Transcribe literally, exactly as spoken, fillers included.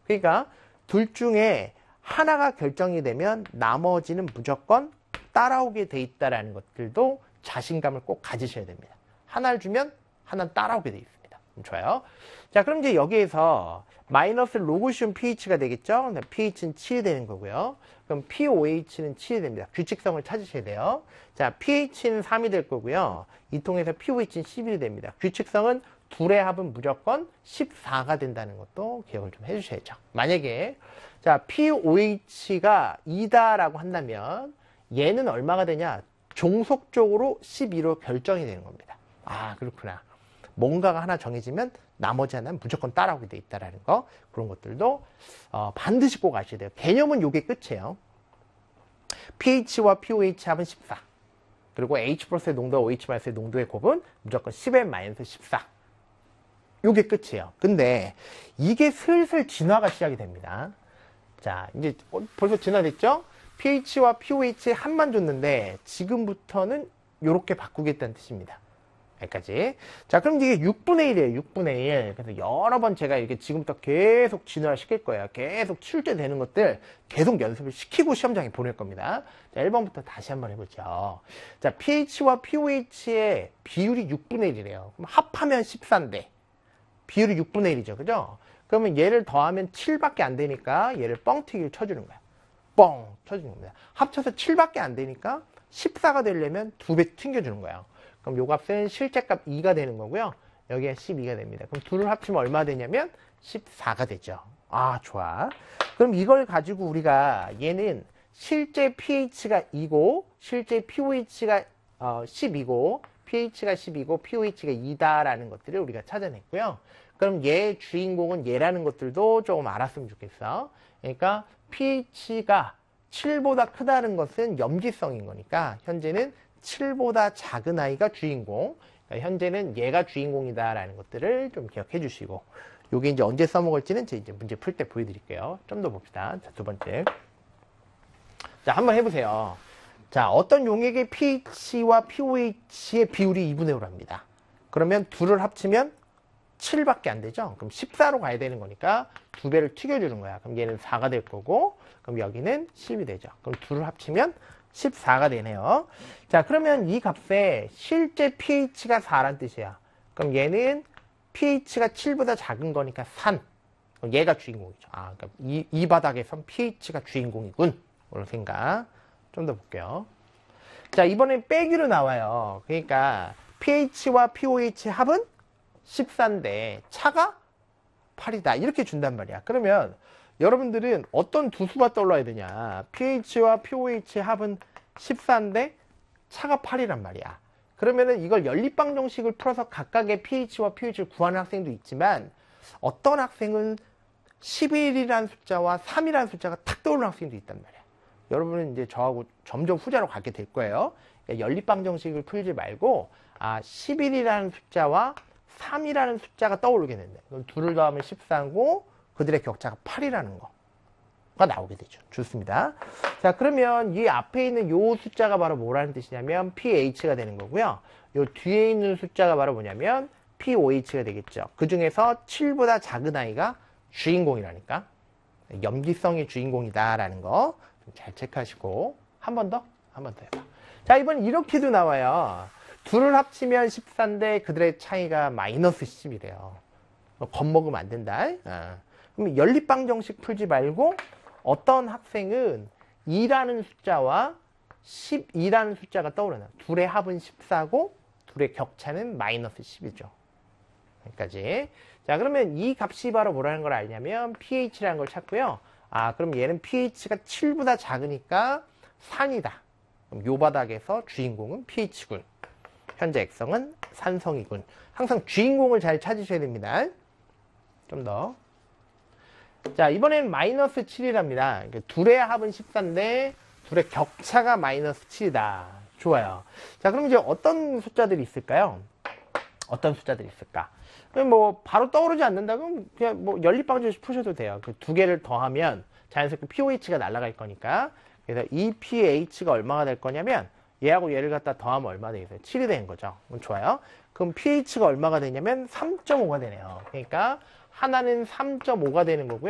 그러니까 둘 중에 하나가 결정이 되면 나머지는 무조건 따라오게 돼 있다라는 것들도 자신감을 꼭 가지셔야 됩니다. 하나를 주면 하나는 따라오게 돼 있습니다. 좋아요. 자, 그럼 이제 여기에서 마이너스 로그시움 pH가 되겠죠? pH는 칠이 되는 거고요. 그럼 피오에이치는 칠이 됩니다. 규칙성을 찾으셔야 돼요. 자, pH는 삼이 될 거고요. 이 통해서 피오에이치는 십일이 됩니다. 규칙성은 둘의 합은 무조건 십사가 된다는 것도 기억을 좀 해주셔야죠. 만약에 자 피오에이치가 이다라고 한다면 얘는 얼마가 되냐? 종속적으로 십이로 결정이 되는 겁니다. 아, 그렇구나. 뭔가가 하나 정해지면 나머지 하나는 무조건 따라오게 돼 있다라는 거, 그런 것들도 어, 반드시 꼭 아셔야 돼요. 개념은 요게 끝이에요. pH와 피오에이치 합은 십사. 그리고 H 플러스의 농도와 오에이치 마이너스의 농도의 곱은 무조건 십엔 마이너스 십사. 요게 끝이에요. 근데 이게 슬슬 진화가 시작이 됩니다. 자, 이제 벌써 진화됐죠? pH와 피오에이치의 합만 줬는데 지금부터는 요렇게 바꾸겠다는 뜻입니다. 여기까지. 자, 그럼 이게 육분의 일이에요. 육분의 일. 그래서 여러 번 제가 이렇게 지금부터 계속 진화를 시킬 거예요. 계속 출제되는 것들 계속 연습을 시키고 시험장에 보낼 겁니다. 자, 일 번부터 다시 한번 해보죠. 자, pH와 피오에이치의 비율이 육분의 일이래요. 그럼 합하면 십사인데 비율이 육분의 일이죠. 그죠? 그러면 얘를 더하면 칠밖에 안 되니까 얘를 뻥튀기를 쳐주는 거야. 뻥 쳐주는 겁니다. 합쳐서 칠밖에 안 되니까 십사가 되려면 두 배 튕겨주는 거예요. 그럼 요 값은 실제값 이가 되는 거고요. 여기가 십이가 됩니다. 그럼 둘을 합치면 얼마 되냐면 십사가 되죠. 아, 좋아. 그럼 이걸 가지고 우리가 얘는 실제 pH가 이고 실제 피오에이치가 어, 십이고 pH가 십이고 피오에이치가 이다라는 것들을 우리가 찾아냈고요. 그럼 얘 주인공은 얘라는 것들도 조금 알았으면 좋겠어. 그러니까 pH가 칠보다 크다는 것은 염지성인 거니까 현재는 칠보다 작은 아이가 주인공. 그러니까 현재는 얘가 주인공이다라는 것들을 좀 기억해 주시고, 요게 이제 언제 써먹을지는 제 이제 문제 풀 때 보여드릴게요. 좀 더 봅시다. 자, 두 번째. 자, 한번 해보세요. 자, 어떤 용액의 pH와 피오에이치의 비율이 이분의 오랍니다. 그러면 둘을 합치면 칠밖에 안 되죠? 그럼 십사로 가야 되는 거니까 두 배를 튀겨주는 거야. 그럼 얘는 사가 될 거고, 그럼 여기는 십이 되죠. 그럼 둘을 합치면 십사가 되네요. 자, 그러면 이 값에 실제 pH가 사란 뜻이야. 그럼 얘는 pH가 칠보다 작은 거니까 삼. 그럼 얘가 주인공이죠. 아, 그러니까 이, 이 바닥에선 pH가 주인공이군. 이런 생각. 좀 더 볼게요. 자, 이번엔 빼기로 나와요. 그러니까 pH와 피오에이치 합은 십사인데 차가 팔이다. 이렇게 준단 말이야. 그러면 여러분들은 어떤 두 수가 떠올라야 되냐. pH와 피오에이치 합은 십사인데 차가 팔이란 말이야. 그러면은 이걸 연립방 정식을 풀어서 각각의 pH와 피오에이치를 구하는 학생도 있지만 어떤 학생은 십일이라는 숫자와 삼이라는 숫자가 탁 떠오르는 학생도 있단 말이야. 여러분은 이제 저하고 점점 후자로 가게 될 거예요. 그러니까 연립방 정식을 풀지 말고 아 십일이라는 숫자와 삼이라는 숫자가 떠오르게 된다. 그럼 둘을 더하면 십사고 그들의 격차가 팔이라는 거가 나오게 되죠. 좋습니다. 자, 그러면 이 앞에 있는 요 숫자가 바로 뭐라는 뜻이냐면 pH가 되는 거고요. 요 뒤에 있는 숫자가 바로 뭐냐면 피오에이치가 되겠죠. 그 중에서 칠보다 작은 아이가 주인공이라니까. 염기성의 주인공이다라는 거 잘 체크하시고 한 번 더, 한 번 더 해봐. 자, 이번엔 이렇게도 나와요. 둘을 합치면 십사인데 그들의 차이가 마이너스 십이래요. 겁먹으면 안 된다. 아. 그럼 연립방 정식 풀지 말고 어떤 학생은 이라는 숫자와 십이라는 숫자가 떠오르나. 둘의 합은 십사고 둘의 격차는 마이너스 십이죠. 여기까지. 자, 그러면 이 값이 바로 뭐라는 걸 알냐면 pH라는 걸 찾고요. 아, 그럼 얘는 pH가 칠보다 작으니까 산이다. 그럼 요 바닥에서 주인공은 pH군. 현재 액성은 산성이군. 항상 주인공을 잘 찾으셔야 됩니다. 좀 더. 자, 이번엔 마이너스 칠이랍니다. 둘의 합은 십사인데 둘의 격차가 마이너스 칠이다. 좋아요. 자, 그럼 이제 어떤 숫자들이 있을까요? 어떤 숫자들이 있을까? 뭐 바로 떠오르지 않는다 그럼 그냥 뭐 연립방 정식 푸셔도 돼요. 그 두 개를 더하면 자연스럽게 피오에이치가 날아갈 거니까. 그래서 이 피에이치가 얼마가 될 거냐면 얘하고 얘를 갖다 더하면 얼마 되겠어요? 칠이 되는 거죠. 그럼 좋아요. 그럼 pH가 얼마가 되냐면 삼 점 오가 되네요. 그러니까 하나는 삼 점 오가 되는 거고요.